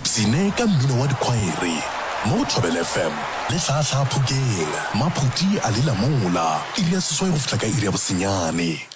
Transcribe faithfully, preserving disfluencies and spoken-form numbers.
Sine ka mmino wa dikhwaere mo Thobela F M le tlhatlha Phokeng. Maphuti a lela mola. Iri ya seswai go fihla ka iri ya bosenyane.